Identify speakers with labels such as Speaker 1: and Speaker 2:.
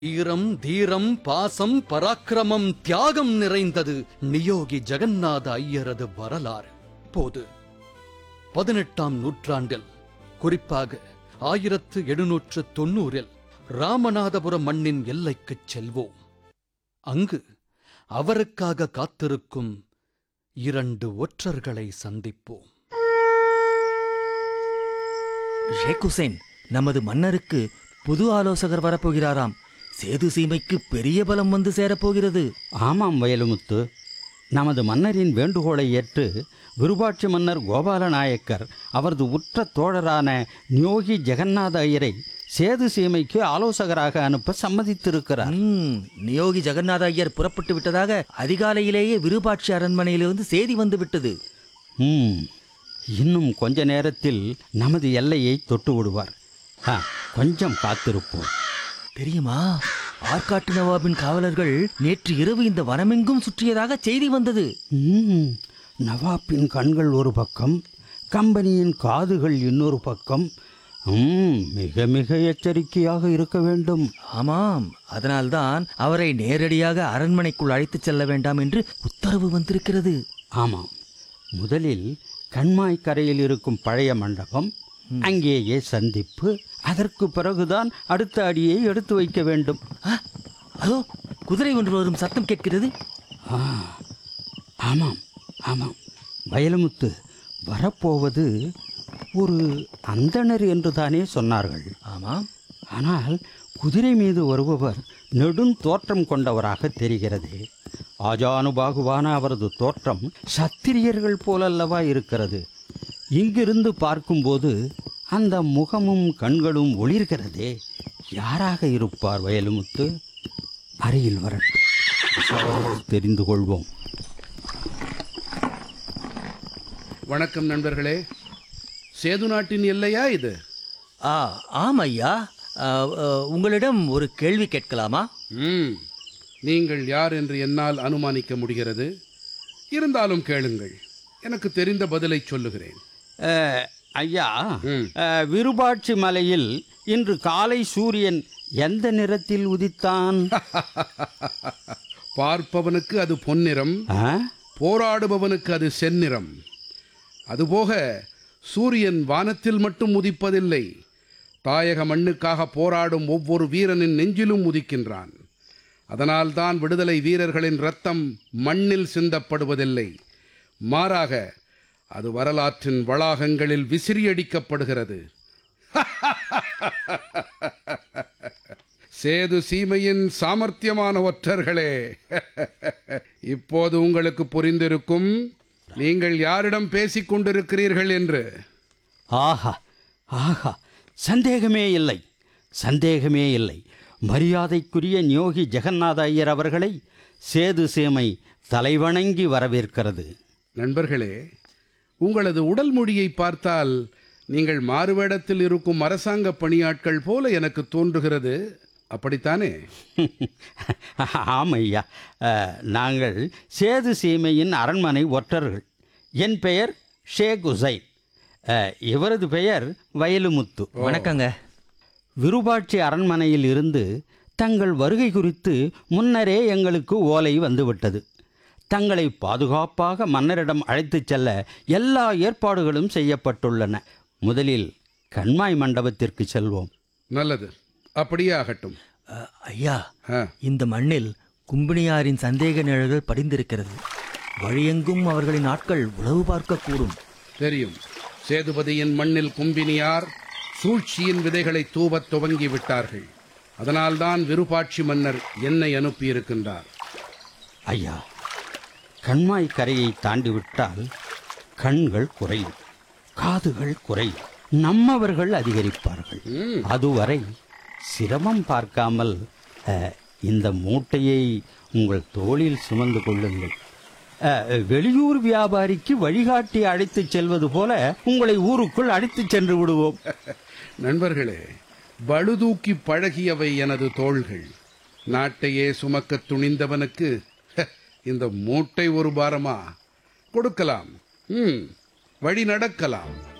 Speaker 1: ஈரம் தீரம் பாசம் பராக்கிரமம் தியாகம் நிறைந்தது நியோகி ஜெகநாத ஐயரது வரலாறு. போது 18ஆம் நூற்றாண்டில், குறிப்பாக 1790 ராமநாதபுரம் மண்ணின் எல்லைக்குச் செல்வோம். அங்கு அவருக்காக காத்திருக்கும் 2 ஒற்றர்களை சந்திப்போம்.
Speaker 2: ஷேக் ஹுசேன், நமது மன்னருக்கு புது ஆலோசகர் வரப்போகிறாராம். சேது சீமைக்கு பெரிய பலம் வந்து சேரப்போகிறது.
Speaker 3: ஆமாம் வயலுமுத்து, நமது மன்னரின் வேண்டுகோளை ஏற்று விருபாட்சி மன்னர் கோபால நாயக்கர் அவரது உற்ற தோழரான நியோகி ஜெகநாத ஐயரை சேது சீமைக்கு ஆலோசகராக அனுப்ப சம்மதித்திருக்கிறார்.
Speaker 2: நியோகி ஜெகநாத ஐயர் புறப்பட்டு விட்டதாக அதிகாலையிலேயே விருபாட்சி அரண்மனையிலிருந்து செய்தி வந்து விட்டது.
Speaker 3: இன்னும் கொஞ்ச நேரத்தில் நமது எல்லையை தொட்டு விடுவார். கொஞ்சம் காத்திருப்போம்.
Speaker 2: தெரியுமா, ஆற்காட்டு நவாபின் காவலர்கள் நேற்று இரவு இந்த வனமெங்கும் சுற்றியதாக செய்தி வந்தது.
Speaker 3: நவாப்பின் கண்கள் ஒரு பக்கம், கம்பெனியின் காதுகள் இன்னொரு பக்கம். மிக மிக எச்சரிக்கையாக இருக்க வேண்டும்.
Speaker 2: ஆமாம், அதனால்தான் அவரை நேரடியாக அரண்மனைக்குள் அழைத்துச் செல்ல வேண்டாம் என்று உத்தரவு வந்திருக்கிறது.
Speaker 3: ஆமாம், முதலில் கண்மாய் கரையில் இருக்கும் பழைய மண்டபம், அங்கேயே சந்திப்பு. அதற்கு பிறகுதான் அடுத்த அடியை எடுத்து வைக்க வேண்டும்.
Speaker 2: அதோ குதிரை ஒன்று வரும் சத்தம் கேட்கிறது.
Speaker 3: ஆமாம் ஆமாம் வயலுமுத்து, வரப்போவது ஒரு அந்தணர் என்று தானே சொன்னார்கள்.
Speaker 2: ஆமாம்,
Speaker 3: ஆனால் குதிரை மீது வருபவர் நெடும் தோற்றம் கொண்டவராக தெரிகிறது. ஆஜானுபாகுவான அவரது தோற்றம் சத்திரியர்கள் போலல்லவா இருக்கிறது. இங்கிருந்து பார்க்கும்போது அந்த முகமும் கண்களும் ஒளிர்கிறதே. யாராக இருப்பார் வயலுமுத்து? அருகில் வரட்டும், தெரிந்து கொள்வோம்.
Speaker 4: வணக்கம் நண்பர்களே. சேது நாட்டின் எல்லையா இது?
Speaker 2: ஆம் ஐயா. உங்களிடம் ஒரு கேள்வி கேட்கலாமா?
Speaker 4: நீங்கள் யார் என்று என்னால் அனுமானிக்க முடிகிறது. இருந்தாலும் கேளுங்கள், எனக்கு தெரிந்த பதிலை சொல்லுகிறேன்.
Speaker 3: ஐயா, விருபாட்சி மலையில் இன்று காலை சூரியன் எந்த நிறத்தில் உதித்தான்?
Speaker 4: பார்ப்பவனுக்கு அது பொன்னிறம், போராடுபவனுக்கு அது செந்நிறம். அதுபோக சூரியன் வானத்தில் மட்டும் உதிப்பதில்லை, தாயக மண்ணுக்காக போராடும் ஒவ்வொரு வீரனின் நெஞ்சிலும் உதிக்கின்றான். அதனால்தான் விடுதலை வீரர்களின் இரத்தம் மண்ணில் சிந்தப்படுவதில்லை, மாறாக அது வரலாற்றின் வளாகங்களில் விசிறியடிக்கப்படுகிறது. சேது சீமையின் சாமர்த்தியமான ஒற்றர்களே, இப்போது உங்களுக்கு புரிந்திருக்கும் நீங்கள் யாரிடம் பேசிக் கொண்டிருக்கிறீர்கள் என்று.
Speaker 3: ஆஹா ஆஹா, சந்தேகமே இல்லை, சந்தேகமே இல்லை. மரியாதைக்குரிய நியோகி ஜெகநாத ஐயர் அவர்களை சேது சீமை தலைவணங்கி வரவேற்கிறது.
Speaker 4: நண்பர்களே, உங்களது உடல் மொழியை பார்த்தால் நீங்கள் மாறுவேடத்தில் இருக்கும் அரசாங்க பணியாட்கள் போல எனக்கு தோன்றுகிறது. அப்படித்தானே?
Speaker 3: ஆமையா, நாங்கள் சேது சீமையின் அரண்மனை ஒற்றர்கள். என் பெயர் ஷேக் ஹுசைன், இவரது பெயர் வயலுமுத்து.
Speaker 2: வணக்கங்க.
Speaker 3: விருபாட்சி அரண்மனையில் இருந்து தங்கள் வருகை குறித்து முன்னரே எங்களுக்கு ஓலை வந்துவிட்டது. தங்களை பாதுகாப்பாக மன்னரிடம் அழைத்துச் செல்ல எல்லா ஏற்பாடுகளும் செய்யப்பட்டுள்ளன. முதலில் கண்மாய் மண்டபத்திற்கு செல்வோம்.
Speaker 4: நல்லது, அப்படியே ஆகட்டும்.
Speaker 2: ஐயா, இந்த மண்ணில் கும்பினியாரின் சந்தேக நிழல்கள் படிந்திருக்கிறது. வழியெங்கும் அவர்களின் ஆட்கள் உளவு பார்க்கக்கூடும்.
Speaker 4: தெரியும், சேதுபதியின் மண்ணில் கும்பினியார் சூழ்ச்சியின் விதைகளை தூவத் துவங்கி விட்டார்கள். அதனால்தான் விருபாட்சி மன்னர் என்னை அனுப்பியிருக்கின்றார்.
Speaker 3: ஐயா, கண்மாய் கரையை தாண்டிவிட்டால் கண்கள் குறையும், காதுகள் குறையும், நம்மவர்கள் அதிகரிப்பார்கள். அதுவரை சிரமம் பார்க்காமல் இந்த மூட்டையை உங்கள் தோளில் சுமந்து கொள்ளுங்கள். வெளியூர் வியாபாரிக்கு வழிகாட்டி அழைத்துச் செல்வது போல உங்களை ஊருக்குள் அழைத்துச் சென்று விடுவோம்.
Speaker 4: நண்பர்களே, பளுதூக்கி பழகியவை எனது தோள்கள். நாட்டையே சுமக்க துணிந்தவனுக்கு இந்த மூட்டை ஒரு பாரமா? கொடுக்கலாம், வழி நடக்கலாம்.